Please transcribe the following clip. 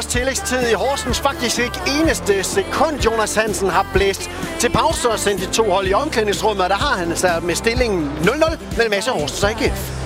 minutters tillægstid i Horsens. Faktisk ikke eneste sekund Jonas Hansen har blæst til pause og sendt de to hold i omklædningsrummet. Der har han altså med stillingen 0-0 mellem AC Horsens og AGF.